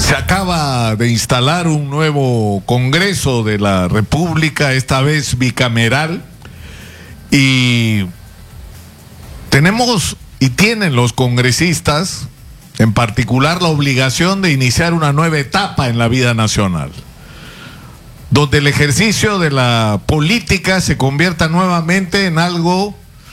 Se acaba de instalar un nuevo Congreso de la República, esta vez bicameral, y tenemos y tienen los congresistas, en particular, la obligación de iniciar una nueva etapa en la vida nacional, donde el ejercicio de la política se convierta nuevamente en algo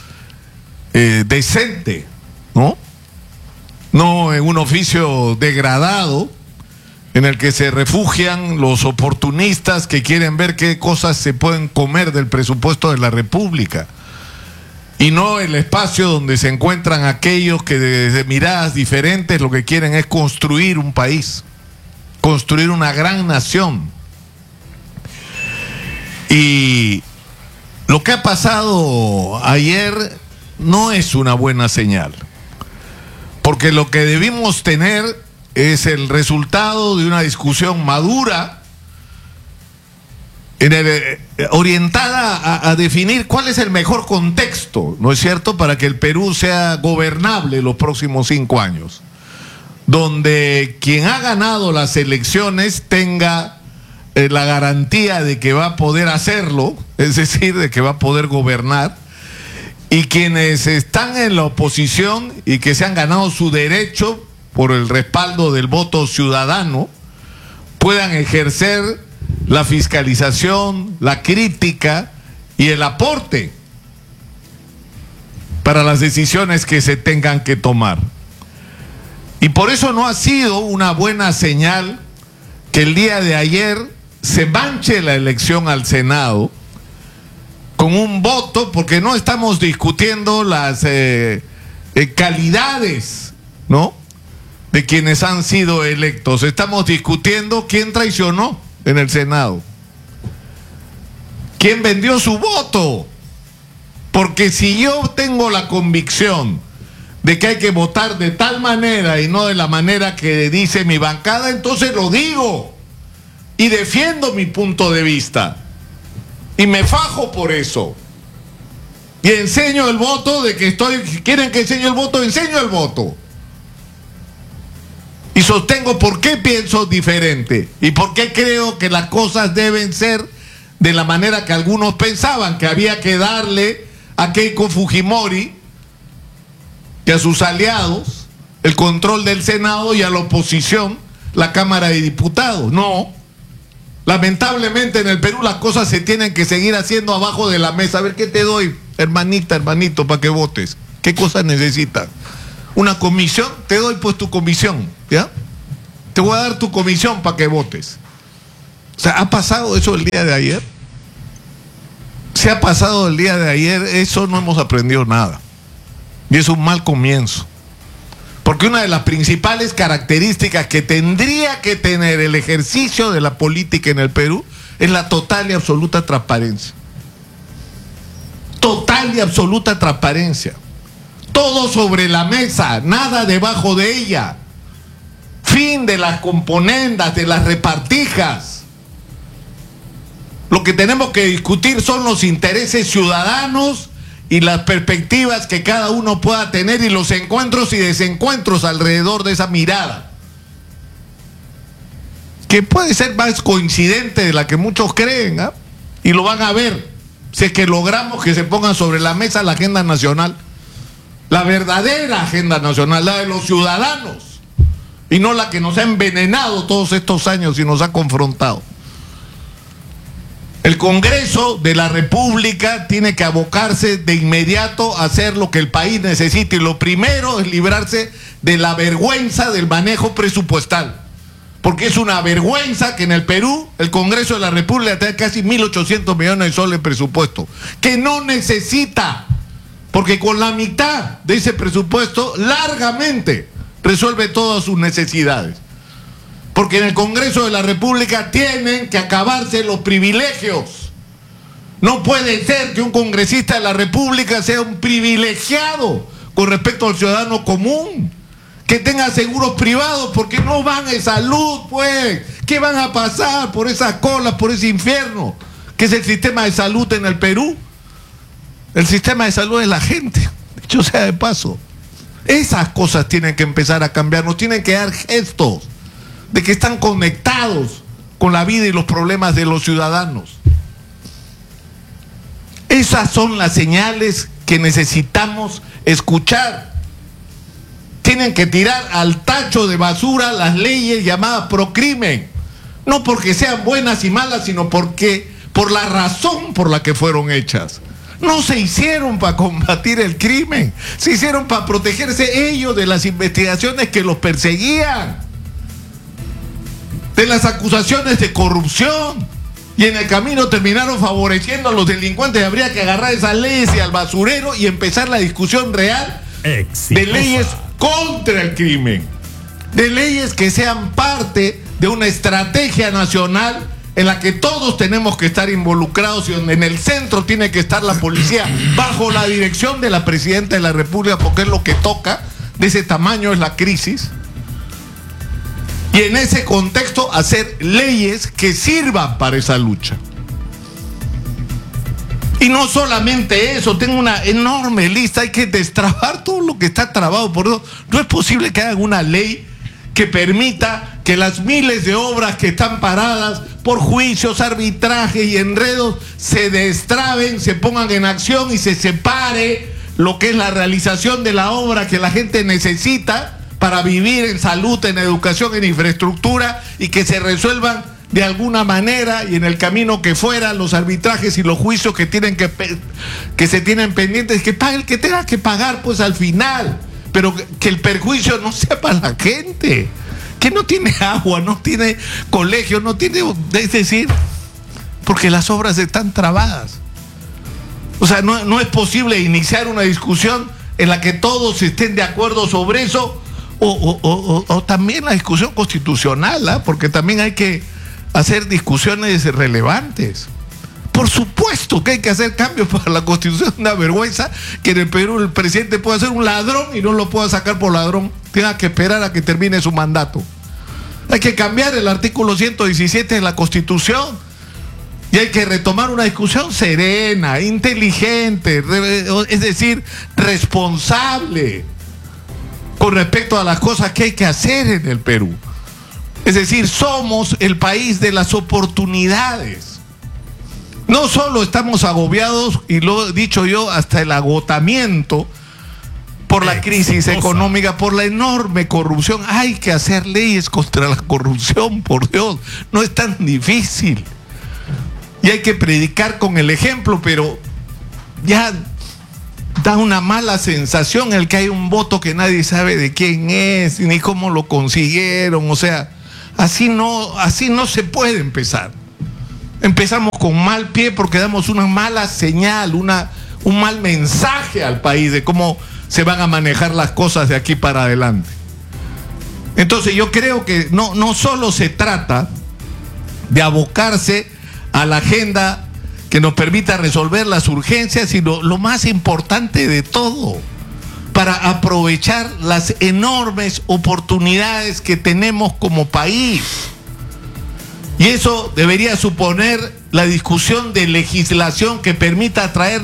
decente, ¿no? No en un oficio degradado en el que se refugian los oportunistas que quieren ver qué cosas se pueden comer del presupuesto de la República, y no el espacio donde se encuentran aquellos que desde miradas diferentes lo que quieren es construir un país, construir una gran nación. Y lo que ha pasado ayer no es una buena señal, porque lo que debimos tener es el resultado de una discusión madura, orientada a definir cuál es el mejor contexto, ¿no es cierto?, para que el Perú sea gobernable los próximos 5 años, donde quien ha ganado las elecciones tenga la garantía de que va a poder hacerlo, es decir, de que va a poder gobernar, y quienes están en la oposición y que se han ganado su derecho por el respaldo del voto ciudadano, puedan ejercer la fiscalización, la crítica y el aporte para las decisiones que se tengan que tomar. Y por eso no ha sido una buena señal que el día de ayer se manche la elección al Senado con un voto, porque no estamos discutiendo las calidades, ¿no?, de quienes han sido electos. Estamos discutiendo quién traicionó en el Senado, quién vendió su voto. Porque si yo tengo la convicción de que hay que votar de tal manera y no de la manera que dice mi bancada, entonces lo digo y defiendo mi punto de vista y me fajo por eso y enseño el voto de que quieren que enseñe el voto, enseño el voto. Y sostengo por qué pienso diferente y por qué creo que las cosas deben ser de la manera que algunos pensaban, que había que darle a Keiko Fujimori y a sus aliados el control del Senado y a la oposición la Cámara de Diputados. No, lamentablemente en el Perú las cosas se tienen que seguir haciendo abajo de la mesa. A ver, ¿qué te doy, hermanita, hermanito, para que votes? ¿Qué cosas necesitas? ¿Una comisión? Te doy pues tu comisión, ¿ya? Te voy a dar tu comisión para que votes. O sea, ¿ha pasado eso el día de ayer? Si ha pasado el día de ayer, eso no hemos aprendido nada. Y es un mal comienzo. Porque una de las principales características que tendría que tener el ejercicio de la política en el Perú es la total y absoluta transparencia. Total y absoluta transparencia. Todo sobre la mesa, nada debajo de ella. Fin de las componendas, de las repartijas. Lo que tenemos que discutir son los intereses ciudadanos y las perspectivas que cada uno pueda tener y los encuentros y desencuentros alrededor de esa mirada, que puede ser más coincidente de la que muchos creen, ¿eh? Y lo van a ver si es que logramos que se pongan sobre la mesa la agenda nacional. La verdadera agenda nacional, la de los ciudadanos, y no la que nos ha envenenado todos estos años y nos ha confrontado. El Congreso de la República tiene que abocarse de inmediato a hacer lo que el país necesita, y lo primero es librarse de la vergüenza del manejo presupuestal, porque es una vergüenza que en el Perú el Congreso de la República tenga casi 1.800 millones de soles de presupuesto, que no necesita. Porque con la mitad de ese presupuesto largamente resuelve todas sus necesidades. Porque en el Congreso de la República tienen que acabarse los privilegios. No puede ser que un congresista de la República sea un privilegiado con respecto al ciudadano común, que tenga seguros privados, porque no van a salud, pues. ¿Qué van a pasar por esas colas, por ese infierno que es el sistema de salud en el Perú? El sistema de salud es la gente, dicho sea de paso. Esas cosas tienen que empezar a cambiar, nos tienen que dar gestos. de que están conectados con la vida y los problemas de los ciudadanos. Esas son las señales que necesitamos escuchar. Tienen que tirar al tacho de basura las leyes llamadas procrimen, no porque sean buenas y malas, sino porque por la razón por la que fueron hechas. No se hicieron para combatir el crimen, se hicieron para protegerse ellos de las investigaciones que los perseguían, de las acusaciones de corrupción, y en el camino terminaron favoreciendo a los delincuentes. Habría que agarrar esas leyes y al basurero y empezar la discusión real de leyes contra el crimen, de leyes que sean parte de una estrategia nacional en la que todos tenemos que estar involucrados y donde en el centro tiene que estar la policía bajo la dirección de la presidenta de la República, porque es lo que toca. De ese tamaño es la crisis. Y en ese contexto hacer leyes que sirvan para esa lucha. Y no solamente eso, tengo una enorme lista, hay que destrabar todo lo que está trabado. Por eso no es posible que hagan una ley que permita que las miles de obras que están paradas por juicios, arbitrajes y enredos se destraben, se pongan en acción y se separe lo que es la realización de la obra que la gente necesita para vivir en salud, en educación, en infraestructura, y que se resuelvan de alguna manera, y en el camino que fuera, los arbitrajes y los juicios que se tienen pendientes, que pague el que tenga que pagar pues al final, pero que el perjuicio no sea para la gente que no tiene agua, no tiene colegio, no tiene, es decir, porque las obras están trabadas. O sea, no es posible iniciar una discusión en la que todos estén de acuerdo sobre eso, o también la discusión constitucional, ¿eh? Porque también hay que hacer discusiones relevantes. Por supuesto que hay que hacer cambios para la Constitución. Es una vergüenza que en el Perú el presidente pueda ser un ladrón y no lo pueda sacar por ladrón, tenga que esperar a que termine su mandato. Hay que cambiar el artículo 117 de la Constitución y hay que retomar una discusión serena, inteligente, es decir, responsable con respecto a las cosas que hay que hacer en el Perú. Es decir, somos el país de las oportunidades. No solo estamos agobiados, y lo he dicho yo, hasta el agotamiento por la crisis económica, por la enorme corrupción. Hay que hacer leyes contra la corrupción, por Dios, no es tan difícil. Y hay que predicar con el ejemplo, pero ya da una mala sensación el que hay un voto que nadie sabe de quién es, ni cómo lo consiguieron. O sea, así no se puede empezar. Empezamos con mal pie porque damos una mala señal, un mal mensaje al país de cómo se van a manejar las cosas de aquí para adelante. Entonces yo creo que no solo se trata de abocarse a la agenda que nos permita resolver las urgencias, sino lo más importante de todo, para aprovechar las enormes oportunidades que tenemos como país. Y eso debería suponer la discusión de legislación que permita atraer